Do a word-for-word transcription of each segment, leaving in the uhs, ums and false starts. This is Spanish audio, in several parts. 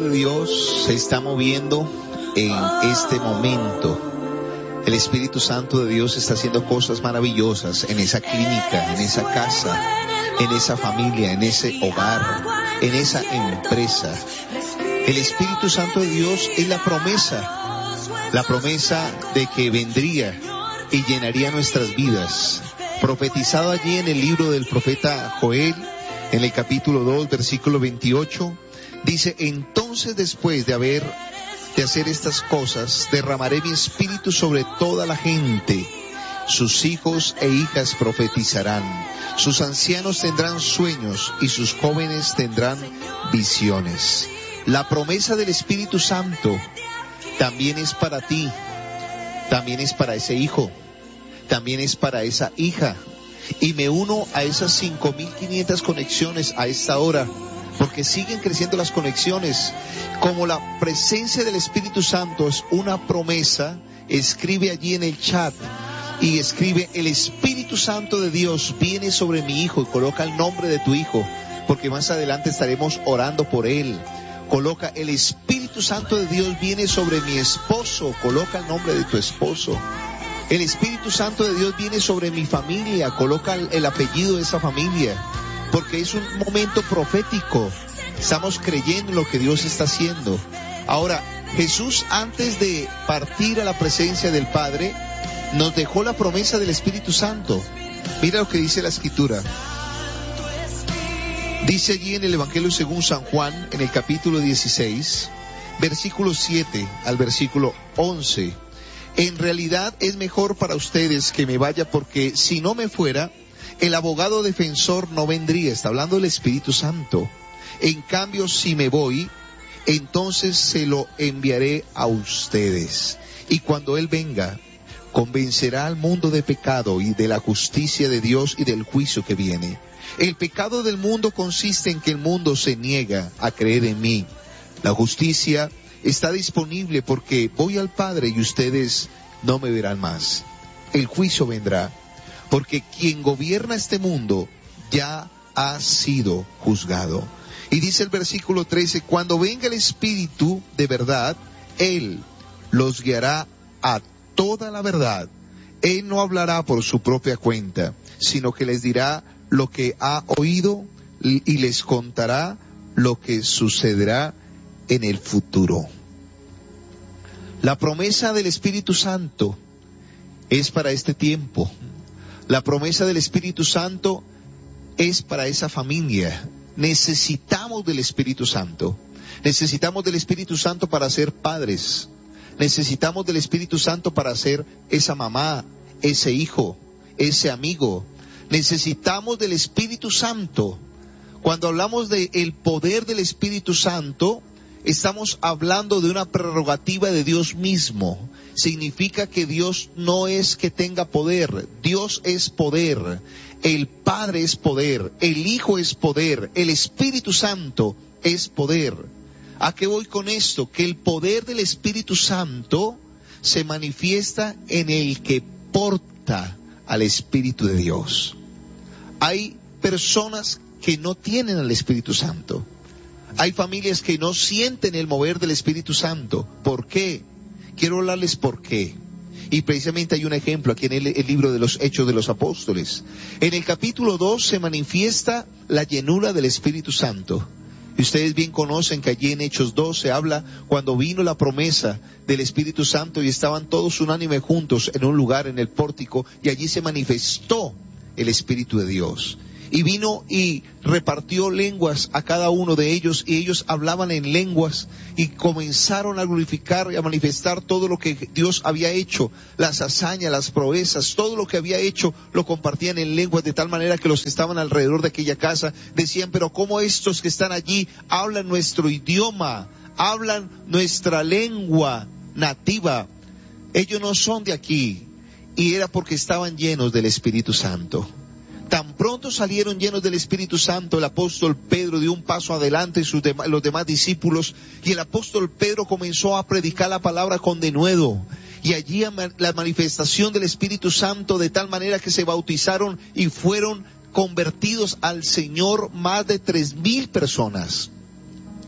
de Dios se está moviendo en este momento. El Espíritu Santo de Dios está haciendo cosas maravillosas en esa clínica, en esa casa, en esa familia, en ese hogar, en esa empresa. El Espíritu Santo de Dios es la promesa, la promesa de que vendría y llenaría nuestras vidas. Profetizado allí en el libro del profeta Joel, en el capítulo dos, versículo veintiocho, dice: entonces después de haber, de hacer estas cosas, derramaré mi espíritu sobre toda la gente. Sus hijos e hijas profetizarán, sus ancianos tendrán sueños y sus jóvenes tendrán visiones. La promesa del Espíritu Santo también es para ti, también es para ese hijo, también es para esa hija. Y me uno a esas cinco mil quinientas conexiones a esta hora, porque siguen creciendo las conexiones. Como la presencia del Espíritu Santo es una promesa, escribe allí en el chat y escribe: el Espíritu Santo de Dios viene sobre mi hijo, y coloca el nombre de tu hijo, porque más adelante estaremos orando por él. Coloca: el Espíritu Santo de Dios viene sobre mi esposo, coloca el nombre de tu esposo. El Espíritu Santo de Dios viene sobre mi familia, coloca el, el apellido de esa familia, porque es un momento profético. Estamos creyendo en lo que Dios está haciendo. Ahora, Jesús, antes de partir a la presencia del Padre, nos dejó la promesa del Espíritu Santo. Mira lo que dice la Escritura. Dice allí en el Evangelio según San Juan, en el capítulo dieciséis, versículo siete al versículo once. En realidad es mejor para ustedes que me vaya, porque si no me fuera, el abogado defensor no vendría. Está hablando del Espíritu Santo. En cambio, si me voy, entonces se lo enviaré a ustedes. Y cuando Él venga, convencerá al mundo de pecado y de la justicia de Dios y del juicio que viene. El pecado del mundo consiste en que el mundo se niega a creer en mí. La justicia está disponible porque voy al Padre y ustedes no me verán más. El juicio vendrá porque quien gobierna este mundo ya ha sido juzgado. Y dice el versículo trece: cuando venga el Espíritu de verdad, Él los guiará a toda la verdad. Él no hablará por su propia cuenta, sino que les dirá lo que ha oído y les contará lo que sucederá en el futuro. La promesa del Espíritu Santo es para este tiempo. La promesa del Espíritu Santo es para esa familia. Necesitamos del Espíritu Santo. Necesitamos del Espíritu Santo para ser padres. Necesitamos del Espíritu Santo para ser esa mamá, ese hijo, ese amigo. Necesitamos del Espíritu Santo. Cuando hablamos del poder del Espíritu Santo, estamos hablando de una prerrogativa de Dios mismo. Significa que Dios no es que tenga poder. Dios es poder. El Padre es poder. El Hijo es poder. El Espíritu Santo es poder. ¿A qué voy con esto? Que el poder del Espíritu Santo se manifiesta en el que porta al Espíritu de Dios. Hay personas que no tienen al Espíritu Santo. Hay familias que no sienten el mover del Espíritu Santo. ¿Por qué? Quiero hablarles por qué. Y precisamente hay un ejemplo aquí en el, el libro de los Hechos de los Apóstoles. En el capítulo dos se manifiesta la llenura del Espíritu Santo. Y ustedes bien conocen que allí en Hechos dos se habla cuando vino la promesa del Espíritu Santo y estaban todos unánime juntos en un lugar, en el pórtico, y allí se manifestó el Espíritu de Dios. Y vino y repartió lenguas a cada uno de ellos, y ellos hablaban en lenguas y comenzaron a glorificar y a manifestar todo lo que Dios había hecho, las hazañas, las proezas, todo lo que había hecho lo compartían en lenguas, de tal manera que los que estaban alrededor de aquella casa decían: pero ¿cómo estos que están allí hablan nuestro idioma, hablan nuestra lengua nativa? Ellos no son de aquí. Y era porque estaban llenos del Espíritu Santo. Tan pronto salieron llenos del Espíritu Santo, el apóstol Pedro dio un paso adelante y sus dem- los demás discípulos, y el apóstol Pedro comenzó a predicar la palabra con denuedo. Y allí la manifestación del Espíritu Santo, de tal manera que se bautizaron y fueron convertidos al Señor más de tres mil personas.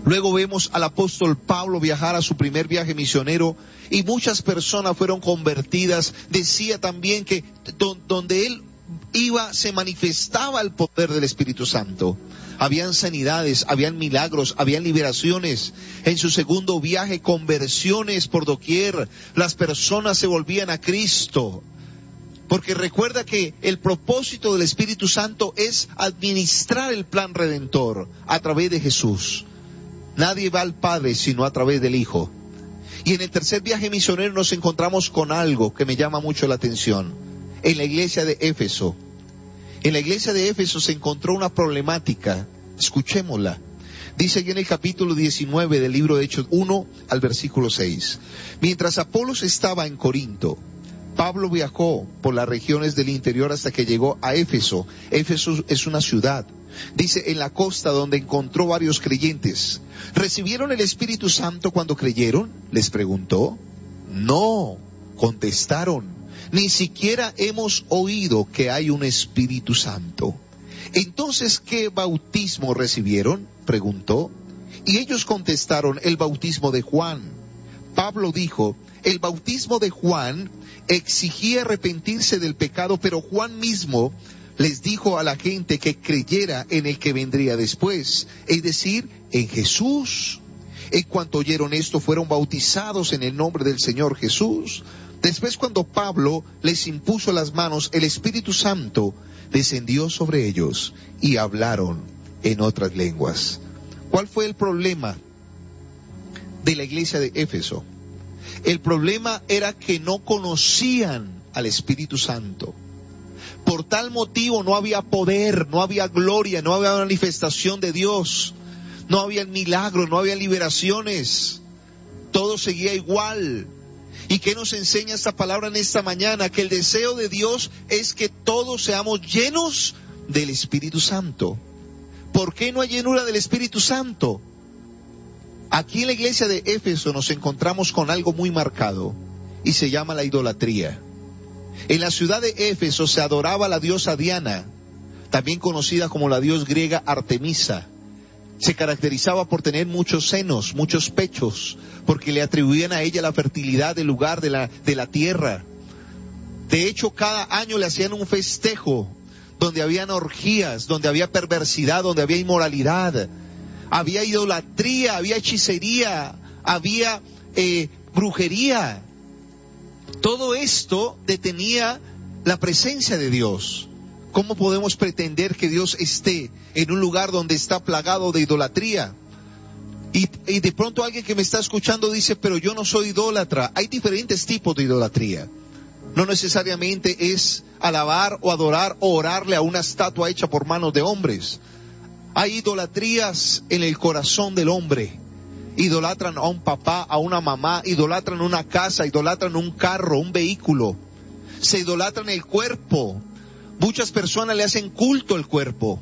Luego vemos al apóstol Pablo viajar a su primer viaje misionero y muchas personas fueron convertidas. Decía también que donde él iba se manifestaba el poder del Espíritu Santo. Habían sanidades, habían milagros, habían liberaciones. En su segundo viaje, conversiones por doquier. Las personas se volvían a Cristo. Porque recuerda que el propósito del Espíritu Santo es administrar el plan redentor a través de Jesús. Nadie va al Padre sino a través del Hijo. Y en el tercer viaje misionero nos encontramos con algo que me llama mucho la atención. En la iglesia de Éfeso. En la iglesia de Éfeso se encontró una problemática. Escuchémosla. Dice aquí en el capítulo diecinueve del libro de Hechos uno al versículo seis. Mientras Apolos estaba en Corinto, Pablo viajó por las regiones del interior hasta que llegó a Éfeso. Éfeso es una ciudad. Dice, en la costa donde encontró varios creyentes. ¿Recibieron el Espíritu Santo cuando creyeron?, les preguntó. No, contestaron. Ni siquiera hemos oído que hay un Espíritu Santo. Entonces, ¿qué bautismo recibieron?, preguntó. Y ellos contestaron, el bautismo de Juan. Pablo dijo, el bautismo de Juan exigía arrepentirse del pecado, pero Juan mismo les dijo a la gente que creyera en el que vendría después, es decir, en Jesús. En cuanto oyeron esto, fueron bautizados en el nombre del Señor Jesús. Después, cuando Pablo les impuso las manos, el Espíritu Santo descendió sobre ellos y hablaron en otras lenguas. ¿Cuál fue el problema de la iglesia de Éfeso? El problema era que no conocían al Espíritu Santo. Por tal motivo no había poder, no había gloria, no había manifestación de Dios, no había milagros, no había liberaciones. Todo seguía igual. ¿Y qué nos enseña esta palabra en esta mañana? Que el deseo de Dios es que todos seamos llenos del Espíritu Santo. ¿Por qué no hay llenura del Espíritu Santo? Aquí en la iglesia de Éfeso nos encontramos con algo muy marcado y se llama la idolatría. En la ciudad de Éfeso se adoraba a la diosa Diana, también conocida como la diosa griega Artemisa. Se caracterizaba por tener muchos senos, muchos pechos, porque le atribuían a ella la fertilidad del lugar de la, de la tierra. De hecho, cada año le hacían un festejo, donde habían orgías, donde había perversidad, donde había inmoralidad, había idolatría, había hechicería, había eh, brujería. Todo esto detenía la presencia de Dios. ¿Cómo podemos pretender que Dios esté en un lugar donde está plagado de idolatría? Y, y de pronto alguien que me está escuchando dice, pero yo no soy idólatra. Hay diferentes tipos de idolatría. No necesariamente es alabar o adorar o orarle a una estatua hecha por manos de hombres. Hay idolatrías en el corazón del hombre. Idolatran a un papá, a una mamá, idolatran una casa, idolatran un carro, un vehículo. Se idolatran el cuerpo. Muchas personas le hacen culto al cuerpo.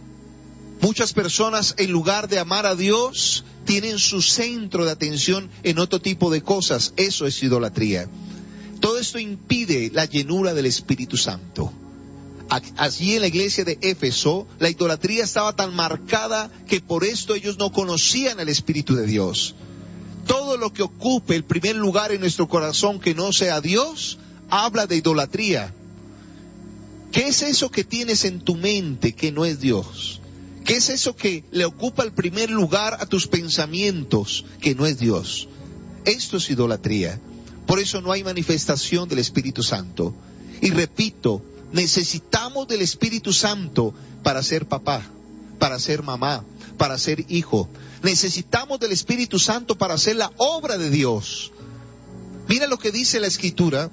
Muchas personas, en lugar de amar a Dios, tienen su centro de atención en otro tipo de cosas. Eso es idolatría. Todo esto impide la llenura del Espíritu Santo. Allí en la iglesia de Éfeso, la idolatría estaba tan marcada que por esto ellos no conocían al Espíritu de Dios. Todo lo que ocupe el primer lugar en nuestro corazón que no sea Dios, habla de idolatría. ¿Qué es eso que tienes en tu mente que no es Dios? ¿Qué es eso que le ocupa el primer lugar a tus pensamientos que no es Dios? Esto es idolatría. Por eso no hay manifestación del Espíritu Santo. Y repito, necesitamos del Espíritu Santo para ser papá, para ser mamá, para ser hijo. Necesitamos del Espíritu Santo para hacer la obra de Dios. Mira lo que dice la Escritura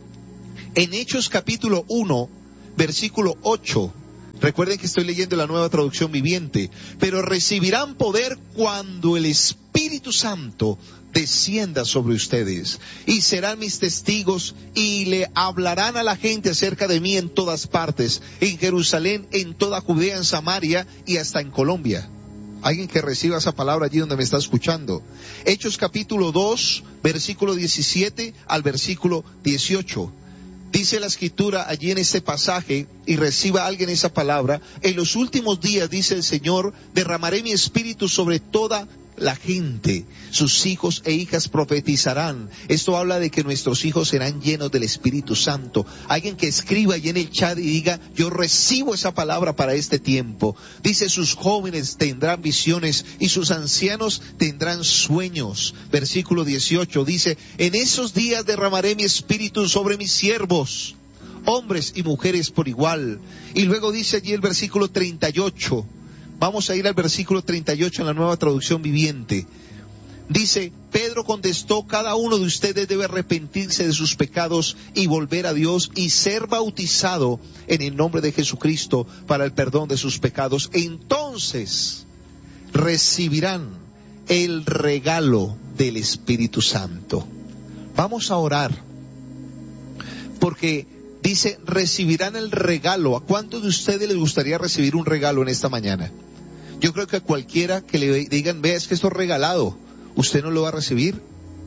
en Hechos capítulo uno, versículo ocho. Recuerden que estoy leyendo la Nueva Traducción Viviente. Pero recibirán poder cuando el Espíritu Santo descienda sobre ustedes. Y serán mis testigos y le hablarán a la gente acerca de mí en todas partes. En Jerusalén, en toda Judea, en Samaria y hasta en Colombia. Alguien que reciba esa palabra allí donde me está escuchando. Hechos capítulo dos, versículo diecisiete al versículo dieciocho. Dice la Escritura allí en este pasaje, y reciba alguien esa palabra: en los últimos días, dice el Señor, derramaré mi espíritu sobre toda la gente, sus hijos e hijas profetizarán. Esto habla de que nuestros hijos serán llenos del Espíritu Santo. Alguien que escriba ahí en el chat y diga, yo recibo esa palabra para este tiempo. Dice, sus jóvenes tendrán visiones y sus ancianos tendrán sueños. Versículo dieciocho dice, en esos días derramaré mi espíritu sobre mis siervos, hombres y mujeres por igual. Y luego dice allí el versículo treinta y ocho. Vamos a ir al versículo treinta y ocho en la Nueva Traducción Viviente. Dice, Pedro contestó, cada uno de ustedes debe arrepentirse de sus pecados y volver a Dios y ser bautizado en el nombre de Jesucristo para el perdón de sus pecados. Entonces recibirán el regalo del Espíritu Santo. Vamos a orar, porque dice, recibirán el regalo. ¿A cuántos de ustedes les gustaría recibir un regalo en esta mañana? Yo creo que a cualquiera que le digan, vea, es que esto es regalado, usted no lo va a recibir.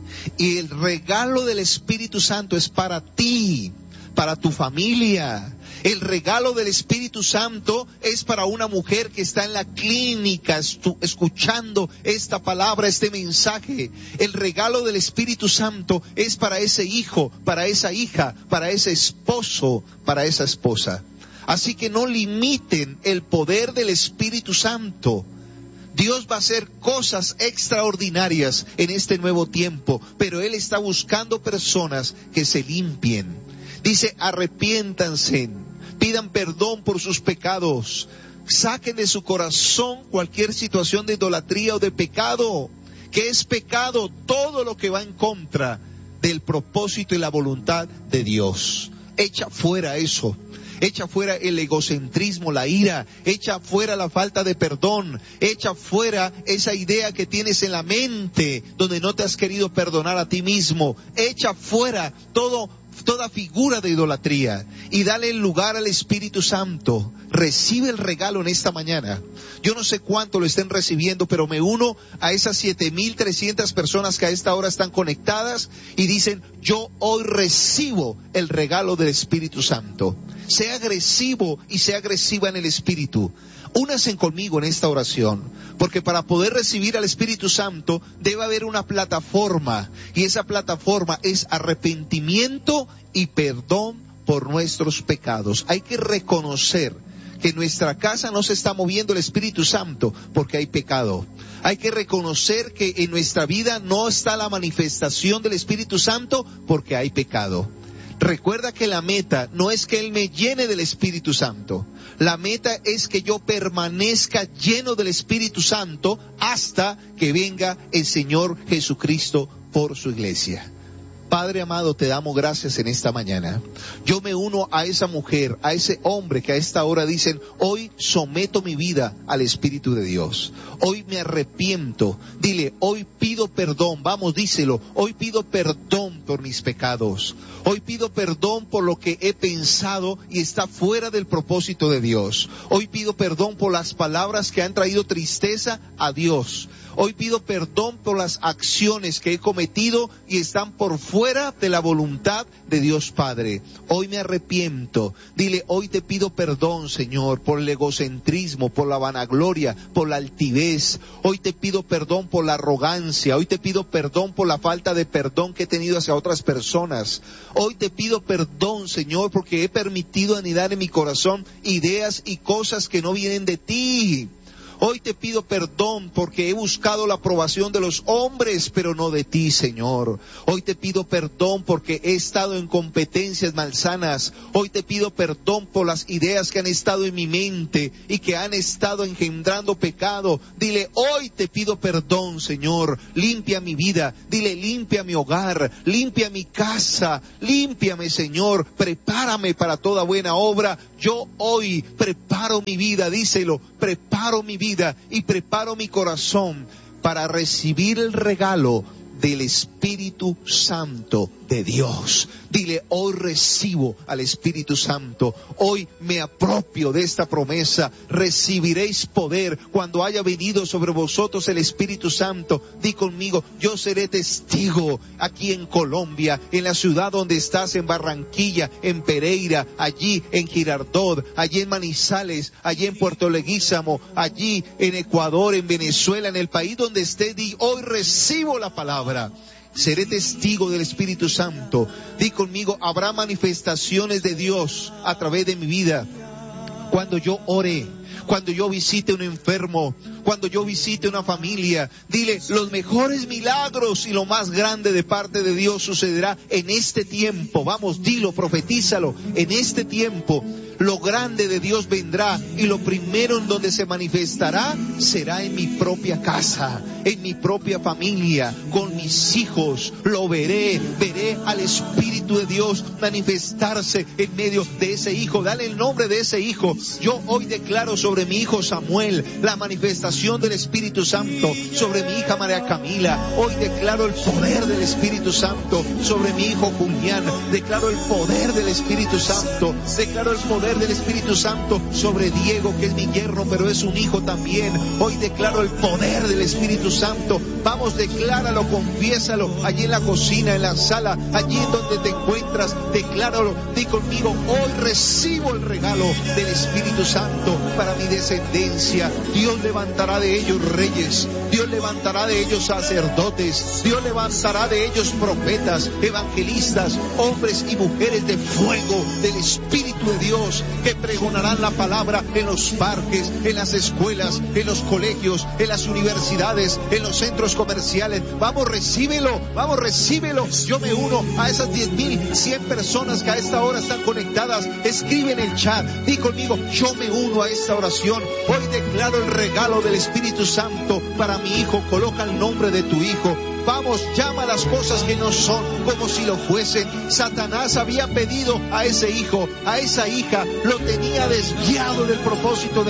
Y el regalo del Espíritu Santo es para ti, para tu familia. El regalo del Espíritu Santo es para una mujer que está en la clínica escuchando esta palabra, este mensaje. El regalo del Espíritu Santo es para ese hijo, para esa hija, para ese esposo, para esa esposa. Así que no limiten el poder del Espíritu Santo. Dios va a hacer cosas extraordinarias en este nuevo tiempo, pero Él está buscando personas que se limpien. Dice, arrepiéntanse, pidan perdón por sus pecados, saquen de su corazón cualquier situación de idolatría o de pecado. ¿Qué es pecado? Todo lo que va en contra del propósito y la voluntad de Dios. Echa fuera eso. Echa fuera el egocentrismo, la ira, echa fuera la falta de perdón, echa fuera esa idea que tienes en la mente donde no te has querido perdonar a ti mismo, echa fuera todo, toda figura de idolatría y dale el lugar al Espíritu Santo. Recibe el regalo en esta mañana. Yo no sé cuánto lo estén recibiendo, pero me uno a esas siete mil trescientas personas que a esta hora están conectadas y dicen, yo hoy recibo el regalo del Espíritu Santo. Sea agresivo y sea agresiva en el Espíritu. Únanse conmigo en esta oración, porque para poder recibir al Espíritu Santo debe haber una plataforma, y esa plataforma es arrepentimiento y perdón por nuestros pecados. Hay que reconocer que en nuestra casa no se está moviendo el Espíritu Santo porque hay pecado. Hay que reconocer que en nuestra vida no está la manifestación del Espíritu Santo porque hay pecado. Recuerda que la meta no es que Él me llene del Espíritu Santo. La meta es que yo permanezca lleno del Espíritu Santo hasta que venga el Señor Jesucristo por su iglesia. Padre amado, te damos gracias en esta mañana. Yo me uno a esa mujer, a ese hombre que a esta hora dicen, hoy someto mi vida al Espíritu de Dios. Hoy me arrepiento. Dile, hoy pido perdón. Vamos, díselo. Hoy pido perdón por mis pecados. Hoy pido perdón por lo que he pensado y está fuera del propósito de Dios. Hoy pido perdón por las palabras que han traído tristeza a Dios. Hoy pido perdón por las acciones que he cometido y están por fuera de la voluntad de Dios Padre. Hoy me arrepiento. Dile, hoy te pido perdón, Señor, por el egocentrismo, por la vanagloria, por la altivez. Hoy te pido perdón por la arrogancia. Hoy te pido perdón por la falta de perdón que he tenido hacia otras personas. Hoy te pido perdón, Señor, porque he permitido anidar en mi corazón ideas y cosas que no vienen de ti. Hoy te pido perdón porque he buscado la aprobación de los hombres, pero no de ti, Señor. Hoy te pido perdón porque he estado en competencias malsanas. Hoy te pido perdón por las ideas que han estado en mi mente y que han estado engendrando pecado. Dile, hoy te pido perdón, Señor. Limpia mi vida. Dile, limpia mi hogar. Limpia mi casa. Límpiame, Señor. Prepárame para toda buena obra. Yo hoy preparo mi vida, díselo, preparo mi vida y preparo mi corazón para recibir el regalo del Espíritu Santo de Dios. Dile, hoy recibo al Espíritu Santo. Hoy me apropio de esta promesa. Recibiréis poder cuando haya venido sobre vosotros el Espíritu Santo. Di conmigo, yo seré testigo aquí en Colombia, en la ciudad donde estás, en Barranquilla, en Pereira, allí en Girardot, allí en Manizales, allí en Puerto Leguízamo, allí en Ecuador, en Venezuela, en el país donde esté. Di, hoy recibo la palabra. Seré testigo del Espíritu Santo. Di conmigo, habrá manifestaciones de Dios a través de mi vida. Cuando yo ore, cuando yo visite un enfermo, cuando yo visite una familia, dile, los mejores milagros y lo más grande de parte de Dios sucederá en este tiempo. Vamos, dilo, profetízalo, en este tiempo. Lo grande de Dios vendrá y lo primero en donde se manifestará será en mi propia casa, en mi propia familia, con mis hijos. Lo veré, veré al Espíritu de Dios manifestarse en medio de ese hijo. Dale el nombre de ese hijo. Yo hoy declaro sobre mi hijo Samuel la manifestación del Espíritu Santo, sobre mi hija María Camila. Hoy declaro el poder del Espíritu Santo sobre mi hijo Julián. Declaro el poder del Espíritu Santo. Declaro el poder del Espíritu Santo sobre Diego, que es mi yerno, pero es un hijo también. Hoy declaro el poder del Espíritu Santo. Vamos, decláralo, confiésalo, allí en la cocina, en la sala, allí en donde te encuentras, decláralo. Di conmigo, hoy recibo el regalo del Espíritu Santo para mi descendencia. Dios levantará de ellos reyes, Dios levantará de ellos sacerdotes, Dios levantará de ellos profetas, evangelistas, hombres y mujeres de fuego del Espíritu de Dios, que pregonarán la palabra en los parques, en las escuelas, en los colegios, en las universidades, en los centros comerciales. Vamos, recíbelo, vamos, recíbelo. Yo me uno a esas diez mil cien personas que a esta hora están conectadas. Escribe en el chat, di conmigo, yo me uno a esta oración. Hoy declaro el regalo del Espíritu Santo para mi hijo. Coloca el nombre de tu hijo. Vamos, llama las cosas que no son como si lo fuesen. Satanás había pedido a ese hijo, a esa hija, lo tenía desviado del propósito de